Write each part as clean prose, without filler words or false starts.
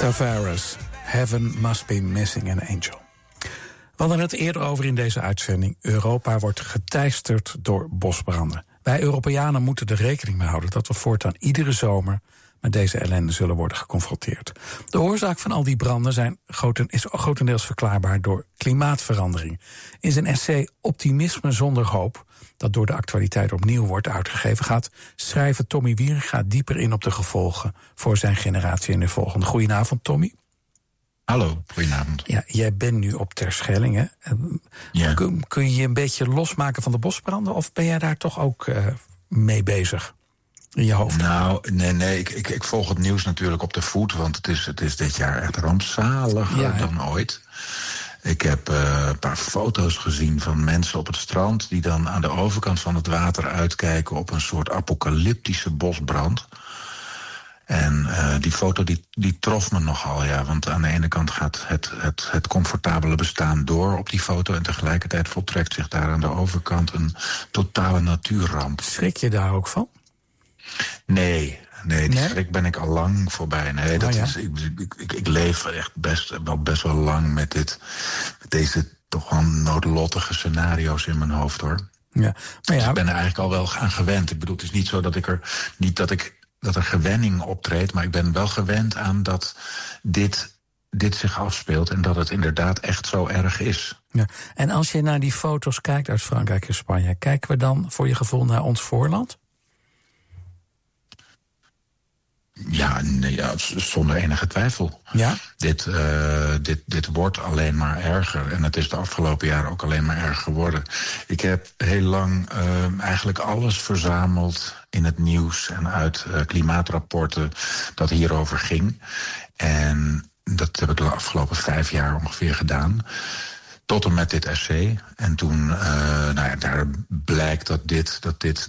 Tavares, Heaven Must Be Missing an Angel. We hadden het eerder over in deze uitzending. Europa wordt geteisterd door bosbranden. Wij Europeanen moeten er rekening mee houden dat we voortaan iedere zomer met deze ellende zullen worden geconfronteerd. De oorzaak van al die branden is grotendeels verklaarbaar door klimaatverandering. In zijn essay Optimisme zonder hoop, dat door de actualiteit opnieuw wordt uitgegeven, gaat schrijver Tommy Wieringa dieper in op de gevolgen voor zijn generatie en de volgende. Goedenavond, Tommy. Hallo, goedenavond. Ja, jij bent nu op Terschelling, hè? Ja. Kun je je een beetje losmaken van de bosbranden, of ben jij daar toch ook mee bezig in je hoofd? Nou, nee, ik volg het nieuws natuurlijk op de voet, want het is dit jaar echt rampzaliger dan ooit. Ik heb een paar foto's gezien van mensen op het strand die dan aan de overkant van het water uitkijken op een soort apocalyptische bosbrand. En die foto die trof me nogal, ja. Want aan de ene kant gaat het comfortabele bestaan door op die foto, en tegelijkertijd voltrekt zich daar aan de overkant een totale natuurramp. Schrik je daar ook van? Nee, die schrik ben ik al lang voorbij. Nee, ik leef echt best wel lang met deze toch wel noodlottige scenario's in mijn hoofd, hoor. Ja. Dus ik ben er eigenlijk al wel aan gewend. Ik bedoel, het is niet zo dat er gewenning optreedt, maar ik ben wel gewend aan dat dit zich afspeelt en dat het inderdaad echt zo erg is. Ja. En als je naar die foto's kijkt uit Frankrijk en Spanje, kijken we dan voor je gevoel naar ons voorland? Ja, zonder enige twijfel. Ja? Dit wordt alleen maar erger. En het is de afgelopen jaren ook alleen maar erger geworden. Ik heb heel lang eigenlijk alles verzameld in het nieuws en uit klimaatrapporten dat hierover ging. En dat heb ik de afgelopen 5 jaar ongeveer gedaan. Tot en met dit essay. En toen, daar blijkt dat dit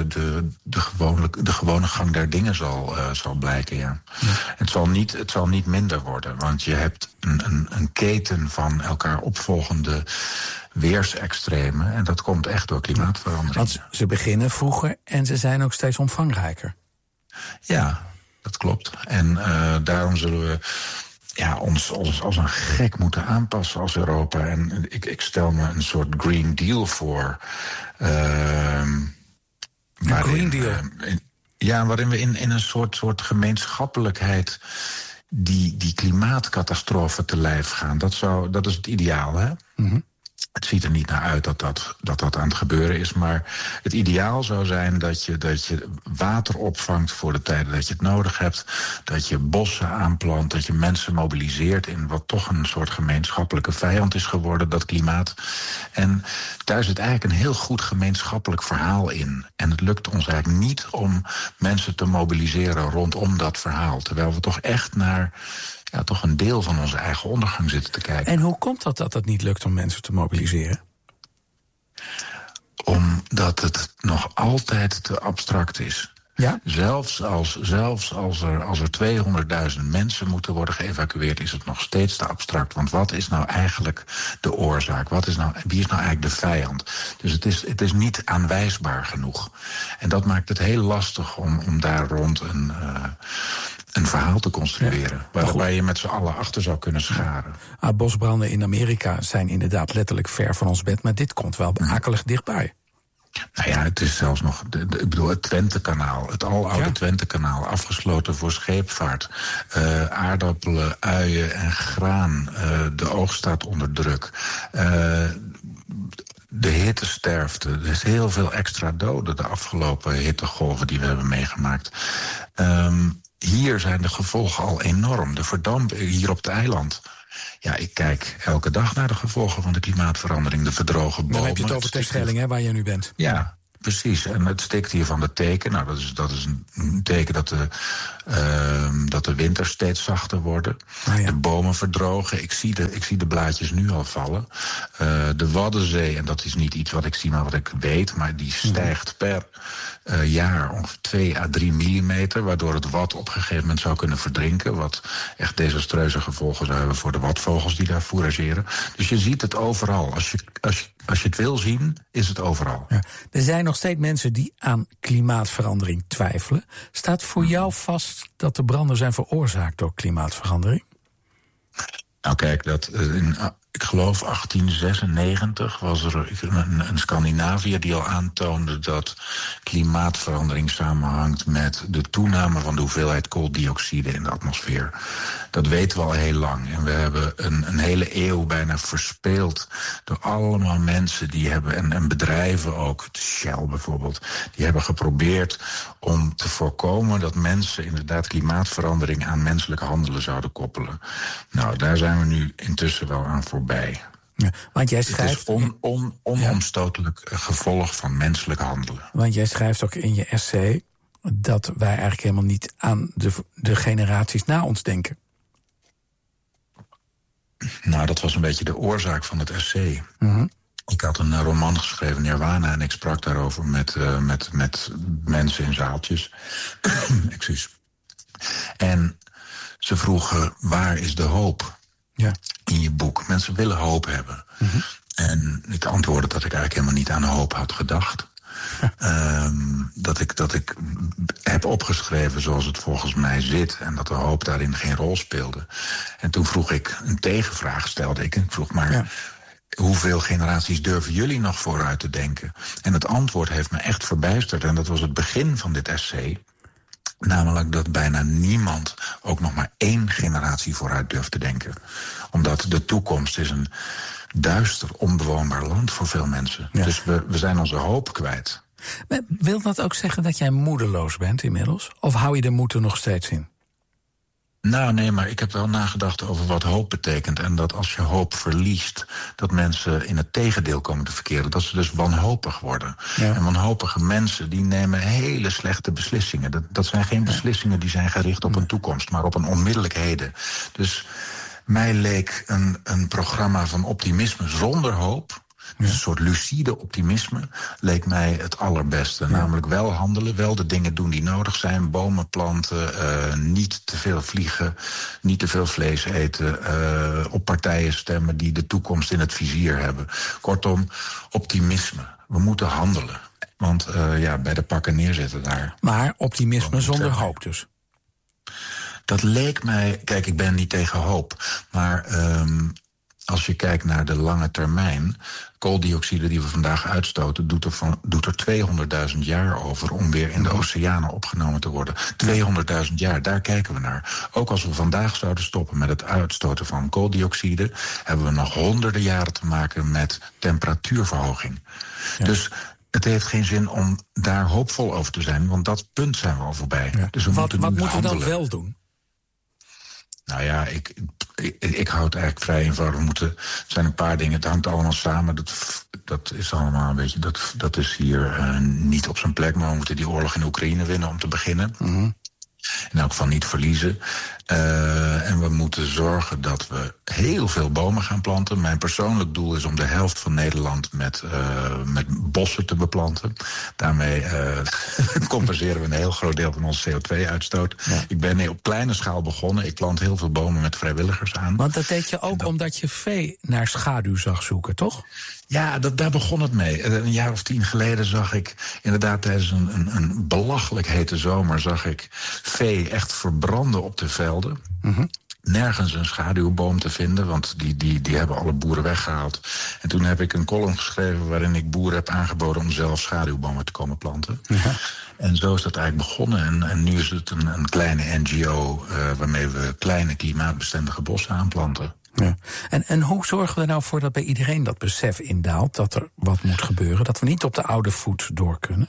de gewone gang der dingen zal blijken, ja. Het zal niet minder worden, want je hebt een keten van elkaar opvolgende weersextremen. En dat komt echt door klimaatverandering. Want ze beginnen vroeger en ze zijn ook steeds omvangrijker. Ja, dat klopt. En daarom zullen we ons als een gek moeten aanpassen als Europa. En ik stel me een soort Green Deal voor. Een Green Deal? Waarin we in een soort gemeenschappelijkheid die klimaatcatastrofe te lijf gaan. Dat is het ideaal, hè? Mm-hmm. Het ziet er niet naar uit dat aan het gebeuren is. Maar het ideaal zou zijn dat je water opvangt voor de tijden dat je het nodig hebt. Dat je bossen aanplant. Dat je mensen mobiliseert in wat toch een soort gemeenschappelijke vijand is geworden. Dat klimaat. En daar zit eigenlijk een heel goed gemeenschappelijk verhaal in. En het lukt ons eigenlijk niet om mensen te mobiliseren rondom dat verhaal. Terwijl we toch echt naar toch een deel van onze eigen ondergang zitten te kijken. En hoe komt dat het niet lukt om mensen te mobiliseren? Omdat het nog altijd te abstract is. Ja? Zelfs als er 200.000 mensen moeten worden geëvacueerd, is het nog steeds te abstract. Want wat is nou eigenlijk de oorzaak? Wie is nou eigenlijk de vijand? Dus het is niet aanwijsbaar genoeg. En dat maakt het heel lastig om daar rond een verhaal te construeren, waarbij je met z'n allen achter zou kunnen scharen. Bosbranden in Amerika zijn inderdaad letterlijk ver van ons bed, maar dit komt wel akelig dichtbij. Nou ja, het is zelfs nog, het Twentekanaal, het aloude Twentekanaal, afgesloten voor scheepvaart. Aardappelen, uien en graan, de oogst staat onder druk. De hittesterfte, er is heel veel extra doden de afgelopen hittegolven die we hebben meegemaakt. Hier zijn de gevolgen al enorm. De verdamp hier op het eiland. Ja, ik kijk elke dag naar de gevolgen van de klimaatverandering. De verdrogen bomen. Dan heb je het over Terschelling, hè, waar je nu bent. Ja, precies. En het stikt hier van de teken. Nou, dat is een teken dat de winters steeds zachter worden. De bomen verdrogen. Ik zie de blaadjes nu al vallen. De Waddenzee, en dat is niet iets wat ik zie, maar wat ik weet, maar die stijgt per jaar ongeveer 2 à 3 millimeter, waardoor het Wad op een gegeven moment zou kunnen verdrinken, wat echt desastreuze gevolgen zou hebben voor de watvogels die daar fourageren. Dus je ziet het overal. Als je het wil zien, is het overal. Ja. Er zijn nog steeds mensen die aan klimaatverandering twijfelen. Staat voor jou vast dat de branden zijn veroorzaakt door klimaatverandering? Nou kijk, ik geloof 1896 was er een Scandinaviër die al aantoonde dat klimaatverandering samenhangt met de toename van de hoeveelheid kooldioxide in de atmosfeer. Dat weten we al heel lang. En we hebben een hele eeuw bijna verspeeld door allemaal mensen die hebben, en bedrijven ook, Shell bijvoorbeeld, die hebben geprobeerd om te voorkomen dat mensen inderdaad klimaatverandering aan menselijk handelen zouden koppelen. Nou, daar zijn we nu intussen wel aan voorbij. Ja, want jij schrijft... Het is onomstotelijk gevolg van menselijk handelen. Want jij schrijft ook in je essay dat wij eigenlijk helemaal niet aan de generaties na ons denken. Nou, dat was een beetje de oorzaak van het essay. Mm-hmm. Ik had een roman geschreven, Nirvana, en ik sprak daarover met mensen in zaaltjes. Excuus. En ze vroegen, waar is de hoop? Ja. In je boek. Mensen willen hoop hebben. Mm-hmm. En ik antwoordde dat ik eigenlijk helemaal niet aan hoop had gedacht. Ja. Dat ik heb opgeschreven zoals het volgens mij zit en dat de hoop daarin geen rol speelde. En toen vroeg ik, een tegenvraag stelde ik. Ik vroeg maar, hoeveel generaties durven jullie nog vooruit te denken? En het antwoord heeft me echt verbijsterd. En dat was het begin van dit essay. Namelijk dat bijna niemand ook nog maar 1 generatie vooruit durft te denken. Omdat de toekomst is een duister, onbewoonbaar land voor veel mensen. Ja. Dus we zijn onze hoop kwijt. Maar wil dat ook zeggen dat jij moedeloos bent inmiddels? Of hou je de moed er nog steeds in? Nou, nee, maar ik heb wel nagedacht over wat hoop betekent. En dat als je hoop verliest, dat mensen in het tegendeel komen te verkeren. Dat ze dus wanhopig worden. Ja. En wanhopige mensen, die nemen hele slechte beslissingen. Dat zijn geen beslissingen die zijn gericht op een toekomst, maar op een onmiddellijk heden. Dus mij leek een programma van optimisme zonder hoop, een soort lucide optimisme, leek mij het allerbeste. Ja. Namelijk wel handelen, wel de dingen doen die nodig zijn. Bomen planten, niet te veel vliegen, niet te veel vlees eten, op partijen stemmen die de toekomst in het vizier hebben. Kortom, optimisme. We moeten handelen. Want bij de pakken neerzetten daar. Maar optimisme zonder hoop dus. Dat leek mij... Kijk, ik ben niet tegen hoop. Maar als je kijkt naar de lange termijn, kooldioxide die we vandaag uitstoten, doet er 200.000 jaar over om weer in de oceanen opgenomen te worden. 200.000 jaar, daar kijken we naar. Ook als we vandaag zouden stoppen met het uitstoten van kooldioxide, hebben we nog honderden jaren te maken met temperatuurverhoging. Ja. Dus het heeft geen zin om daar hoopvol over te zijn, want dat punt zijn we al voorbij. Ja. Dus wat moeten we dan wel doen? Nou ja, ik hou het eigenlijk vrij eenvoudig. Er zijn een paar dingen, het hangt allemaal samen. Dat is allemaal een beetje, dat is hier niet op zijn plek. Maar we moeten die oorlog in Oekraïne winnen om te beginnen. Mm-hmm. In elk geval niet verliezen. En we moeten zorgen dat we heel veel bomen gaan planten. Mijn persoonlijk doel is om de helft van Nederland met bossen te beplanten. Daarmee compenseren we een heel groot deel van onze CO2-uitstoot. Ja. Ik ben op kleine schaal begonnen. Ik plant heel veel bomen met vrijwilligers aan. Want dat deed je ook omdat je vee naar schaduw zag zoeken, toch? Ja, daar begon het mee. Een jaar of 10 geleden zag ik inderdaad tijdens een belachelijk hete zomer, zag ik vee echt verbranden op de velden. Mm-hmm. Nergens een schaduwboom te vinden, want die hebben alle boeren weggehaald. En toen heb ik een column geschreven waarin ik boeren heb aangeboden om zelf schaduwbomen te komen planten. Ja. En zo is dat eigenlijk begonnen. En nu is het een kleine NGO waarmee we kleine klimaatbestendige bossen aanplanten. Ja. En hoe zorgen we er nou voor dat bij iedereen dat besef indaalt, dat er wat moet gebeuren, dat we niet op de oude voet door kunnen?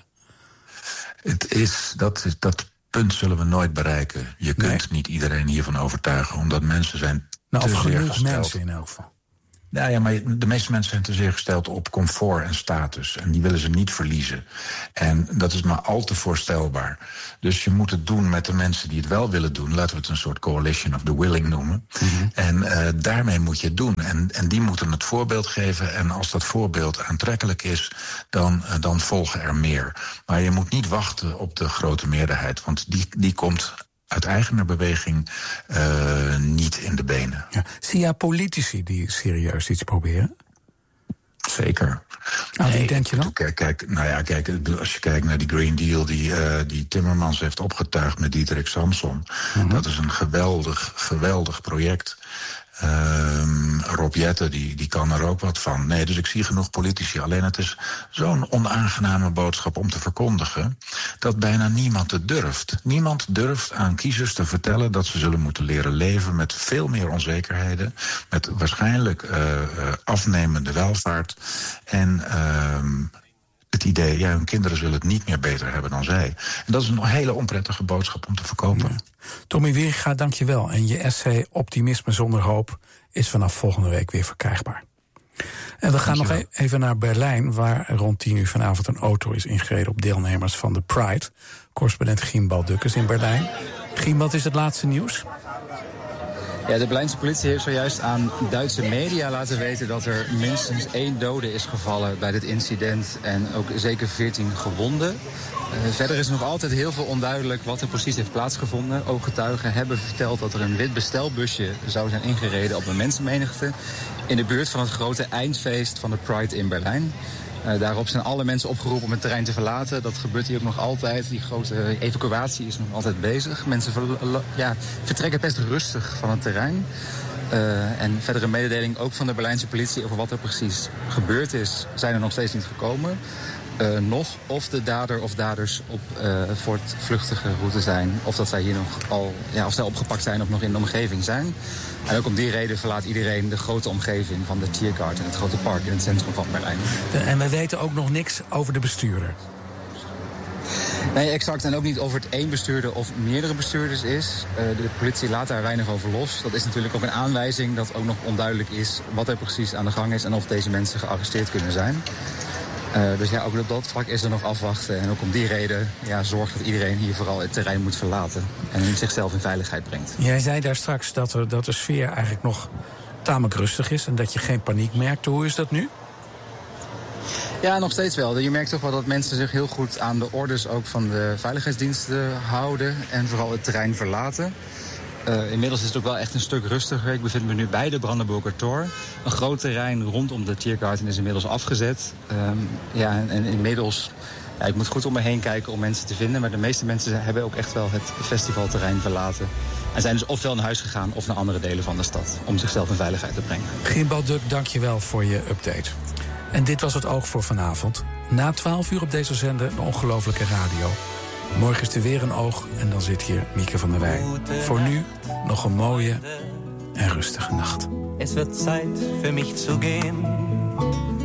Dat punt zullen we nooit bereiken. Je kunt niet iedereen hiervan overtuigen, omdat mensen zijn te zeer gesteld. Mensen in elk geval. Ja, maar de meeste mensen zijn te zeer gesteld op comfort en status. En die willen ze niet verliezen. En dat is maar al te voorstelbaar. Dus je moet het doen met de mensen die het wel willen doen. Laten we het een soort coalition of the willing noemen. Mm-hmm. En daarmee moet je het doen. En die moeten het voorbeeld geven. En als dat voorbeeld aantrekkelijk is, dan volgen er meer. Maar je moet niet wachten op de grote meerderheid. Want die komt uit eigener beweging niet in de benen. Ja. Zie jij politici die serieus iets proberen? Zeker. Wie denk je dan? Kijk, als je kijkt naar die Green Deal die Timmermans heeft opgetuigd met Diederik Samson. Dat is een geweldig project. Rob Jetten, die kan er ook wat van. Nee, dus ik zie genoeg politici. Alleen het is zo'n onaangename boodschap om te verkondigen dat bijna niemand het durft. Niemand durft aan kiezers te vertellen dat ze zullen moeten leren leven met veel meer onzekerheden, met waarschijnlijk afnemende welvaart en het idee, hun kinderen zullen het niet meer beter hebben dan zij. En dat is een hele onprettige boodschap om te verkopen. Ja. Tommy Wieringa, dank je wel. En je essay Optimisme zonder hoop is vanaf volgende week weer verkrijgbaar. En we gaan nog even naar Berlijn, waar rond 10 uur vanavond een auto is ingereden op deelnemers van de Pride. Correspondent Giem Baldukkes in Berlijn. Giem, wat is het laatste nieuws? Ja, de Berlijnse politie heeft zojuist aan Duitse media laten weten dat er minstens 1 dode is gevallen bij dit incident en ook zeker 14 gewonden. Verder is nog altijd heel veel onduidelijk wat er precies heeft plaatsgevonden. Ooggetuigen hebben verteld dat er een wit bestelbusje zou zijn ingereden op een mensenmenigte in de buurt van het grote eindfeest van de Pride in Berlijn. Daarop zijn alle mensen opgeroepen om het terrein te verlaten. Dat gebeurt hier ook nog altijd. Die grote evacuatie is nog altijd bezig. Mensen vertrekken best rustig van het terrein. En verdere mededeling ook van de Berlijnse politie over wat er precies gebeurd is, zijn er nog steeds niet gekomen. Nog of de dader of daders op voortvluchtige route zijn. Of dat zij hier of zij opgepakt zijn of nog in de omgeving zijn. En ook om die reden verlaat iedereen de grote omgeving van de Tiergarten, het grote park in het centrum van Berlijn. En we weten ook nog niks over de bestuurder. Nee, exact. En ook niet of het 1 bestuurder of meerdere bestuurders is. De politie laat daar weinig over los. Dat is natuurlijk ook een aanwijzing dat ook nog onduidelijk is wat er precies aan de gang is en of deze mensen gearresteerd kunnen zijn. Dus ook op dat vlak is er nog afwachten. En ook om die reden zorgt dat iedereen hier vooral het terrein moet verlaten en zichzelf in veiligheid brengt. Jij zei daar straks dat de sfeer eigenlijk nog tamelijk rustig is en dat je geen paniek merkt. Hoe is dat nu? Ja, nog steeds wel. Je merkt toch wel dat mensen zich heel goed aan de orders ook van de veiligheidsdiensten houden en vooral het terrein verlaten. Inmiddels is het ook wel echt een stuk rustiger. Ik bevind me nu bij de Brandenburger Tor. Een groot terrein rondom de Tiergarten is inmiddels afgezet. En inmiddels, ik moet goed om me heen kijken om mensen te vinden. Maar de meeste mensen hebben ook echt wel het festivalterrein verlaten. En zijn dus ofwel naar huis gegaan of naar andere delen van de stad om zichzelf in veiligheid te brengen. Giem Baldukkes, dank je wel voor je update. En dit was het Oog voor vanavond. Na 12 uur op deze zender een ongelofelijke radio. Morgen is er weer een oog en dan zit hier Mieke van der Wij. Voor nu nog een mooie en rustige nacht. Es wird Zeit für mich zu gehen.